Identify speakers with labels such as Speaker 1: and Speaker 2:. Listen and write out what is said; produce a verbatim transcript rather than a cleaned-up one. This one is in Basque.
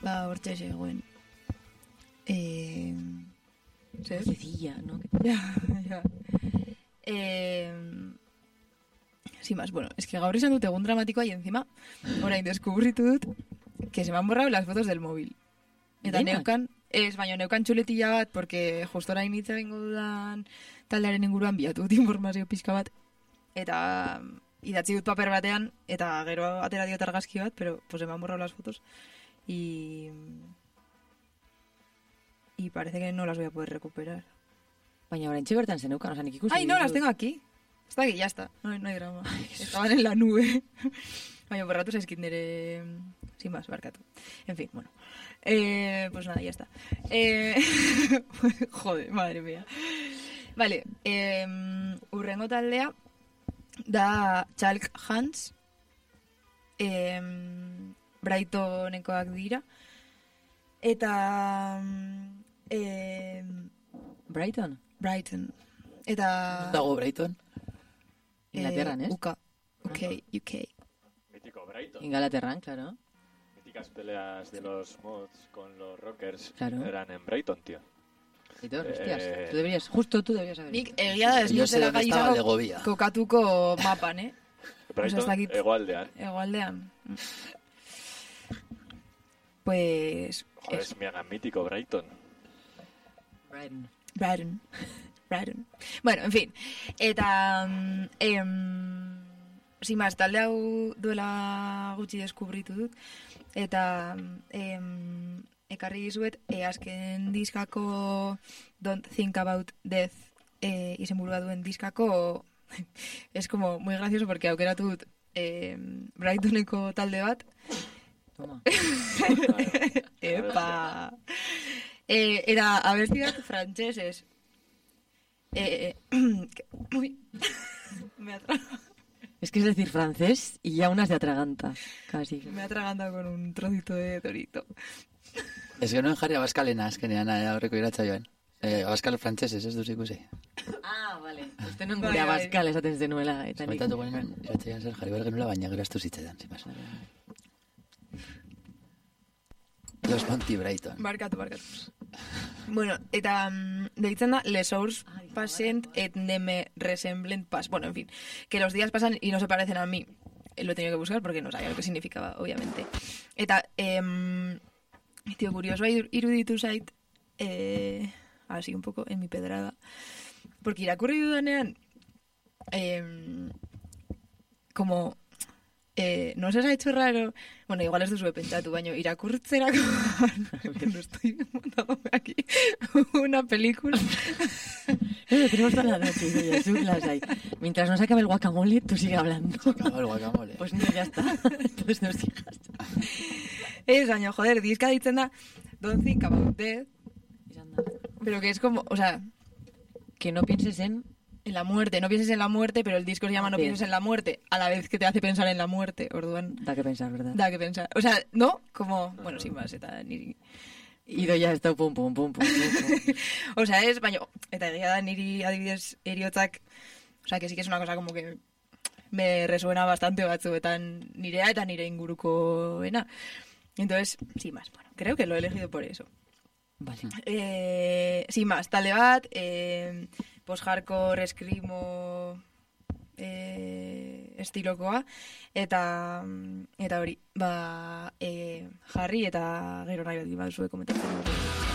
Speaker 1: ba, hortxe zegoen. Eh, ¿Zer?
Speaker 2: Cecilla, ¿no?
Speaker 1: Ya, ya. Eh, sin más, bueno, es que gaur izan dut egun dramatikoa y encima, orain deskubritu dut, que se me han borrado las fotos del móvil. Eta
Speaker 2: Denak?
Speaker 1: neukan, ez, baina neukan txuletilla bat, porque justo orain hitz egingo dudan taldearen inguruan bilatu dut informazio pixka bat, eta idatzi dut paper batean, eta gero atera diot argazki bat, pero pues se me han borrado las fotos, y... y parece que no las voy a poder recuperar.
Speaker 2: Baina oraintxe bertan zeneukan, oza, nik ikusi.
Speaker 1: Ay, no, las tengo aquí. Está aquí, ya está. No, no hay drama. Estaban en la nube. Baina, borratu zaizkit nire... Sin más, barkatu. En fin, bueno. Eh, pues nada, ya está. Eh... Joder, madre mía. Vale, eh, urrengo taldea da Chalk Hands. Eh, Brightonekoak dira. Eta... Eh,
Speaker 2: Brighton?
Speaker 1: Brighton. Eta...
Speaker 3: Dago Brighton?
Speaker 2: Inglaterran,
Speaker 1: eh,
Speaker 2: ez?
Speaker 1: U K. U K, U K.
Speaker 4: Mítico Brighton.
Speaker 2: Inglaterran, claro.
Speaker 4: Míticas peleas de los mods con los Rockers
Speaker 2: Claro.
Speaker 4: eran en Brighton, tío.
Speaker 2: Y todos,
Speaker 4: Eh,
Speaker 2: hostias, tú deberías, justo tú deberías saber.
Speaker 1: Nik egia da ez
Speaker 3: Yo sé
Speaker 1: dutela
Speaker 3: dónde estaba
Speaker 1: gaizako
Speaker 3: Legovia.
Speaker 1: kokatuko mapan, eh?
Speaker 4: Brighton,
Speaker 1: ez dakit.
Speaker 4: Egualdean.
Speaker 1: Egoaldean. Pues...
Speaker 4: Joder,
Speaker 1: eso.
Speaker 4: es mega mítico Brighton.
Speaker 2: Brighton.
Speaker 1: Brighton. Brighton. Bueno, en fin. Eta... mm, em, sin más, talde hau duela gutxi deskubritu dut. Eta... Em, ekarri dizuet, e, azken diskako Don't Think About Death e, izenburua duen diskako... Es como muy gracioso porque aukeratu dut eh, Brightoneko talde bat.
Speaker 2: Toma.
Speaker 1: Epa! Eh, era abesti bat frantxesez. Eh, eh, que- uy, me, atra
Speaker 2: Es que es decir francés y ya unas de atraganta, casi.
Speaker 1: me he atragantado con un trocito de dorito.
Speaker 3: Ez genuen jarri abaskalena azkenean eh, aurreko iratza joan. Eh, abaskal frantsesez ez duz ikusi.
Speaker 2: Ah, vale. Uste non
Speaker 1: Bai,
Speaker 2: gure
Speaker 1: bai.
Speaker 2: abaskal esaten zenuela. Eta nik...
Speaker 3: Komentatuko nuen, iratzaian zer jarri behar genuela, baina geraztu zitzetan, sin más. Los Monty Brighton.
Speaker 1: Barkatu, barkatu. Bueno, eta mm, deitzen da Les Hours
Speaker 2: Ah, dice,
Speaker 1: Passent et ne me resemblen pas. Bueno, en fin, que los días pasan y no se parecen a mí. Eh, Lo he tenido que buscar porque no sabía lo que significaba, obviamente. Eta, eh, tío, curioso iruditu zait, eh, así un poco en mi pedrada, porque irakurri dudanean, eh, como... Eh, no se os ha hecho raro, bueno, igual ez duzu pentsatu, baina irakurtzerako que no estoy montándome aquí una película.
Speaker 2: Pero tenemos toda la noche, Idoia, tú las hay. Mientras no se acabe el guacamole, tú sigue hablando.
Speaker 3: Acaba el guacamole.
Speaker 2: Pues no, ya está. Entonces no sigas.
Speaker 1: Ez, baina, joder, diska ditzen da Don't Think About Death, pero que es como, o sea,
Speaker 2: Que no pienses en...
Speaker 1: en la muerte, no pienses en la muerte, pero el disco se llama No
Speaker 2: Bien.
Speaker 1: pienses en la muerte, a la vez que te hace pensar en la muerte, orduan,
Speaker 2: Da que pensar, ¿verdad?
Speaker 1: da que pensar. O sea, no, como, bueno, sin más, eta niri...
Speaker 2: Idoia está pum, pum, pum, pum, pum, pum.
Speaker 1: O sea, es, baina, eta egia da niri adibidez eriotzak, o sea, que sí que es una cosa como que me resuena bastante batzuetan nirea eta nire ingurukoena. Entonces, sin más, bueno, creo que lo he elegido por eso.
Speaker 2: Vale.
Speaker 1: Eh, sin más, talde bat, eh, post-hardcore, eskrimo eh, estilokoa, eta eta hori, ba, eh, jarri eta gero nahi bat baduzu komentatzen.